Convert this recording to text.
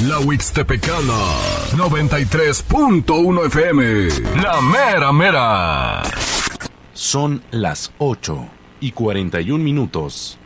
La Huixtepecana, 93.1 FM. La mera mera. Son las 8:41.